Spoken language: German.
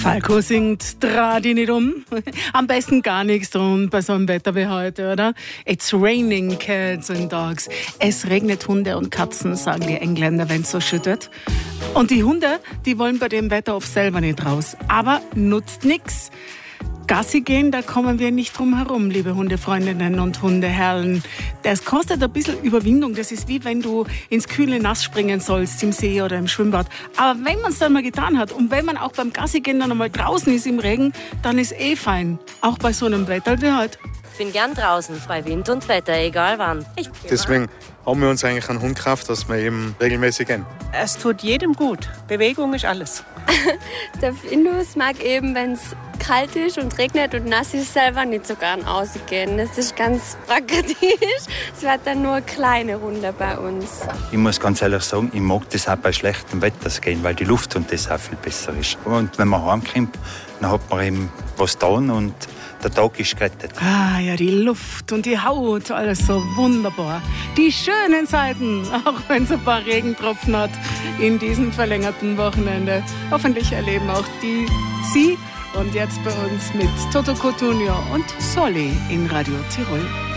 Falco singt, dreh dich nicht um. Am besten gar nichts drum bei so einem Wetter wie heute, oder? It's raining cats and dogs. Es regnet Hunde und Katzen, sagen die Engländer, wenn es so schüttet. Und die Hunde, die wollen bei dem Wetter oft selber nicht raus. Aber nutzt nix. Gassi gehen, da kommen wir nicht drum herum, liebe Hundefreundinnen und Hundeherren. Das kostet ein bisschen Überwindung. Das ist wie wenn du ins kühle Nass springen sollst, im See oder im Schwimmbad. Aber wenn man es dann mal getan hat und wenn man auch beim Gassi gehen dann einmal draußen ist im Regen, dann ist fein. Auch bei so einem Wetter wie heute. Ich bin gern draußen, bei Wind und Wetter, egal wann. Deswegen haben wir uns eigentlich einen Hund gekauft, dass wir eben regelmäßig gehen. Es tut jedem gut. Bewegung ist alles. Der Findus mag eben, wenn es kalt ist und regnet und nass ist, selber nicht so gern rausgehen. Das ist ganz praktisch. Es wird dann nur eine kleine Runde bei uns. Ich muss ganz ehrlich sagen, ich mag das auch bei schlechtem Wetter gehen, weil die Luft und das auch viel besser ist. Und wenn man heimkommt, dann hat man eben was getan und der Tag ist gerettet. Ah ja, die Luft und die Haut, alles so wunderbar. Die schönen Seiten, auch wenn es ein paar Regentropfen hat in diesem verlängerten Wochenende. Hoffentlich erleben auch Sie und jetzt bei uns mit Toto Cotugno und Solly in Radio Tirol.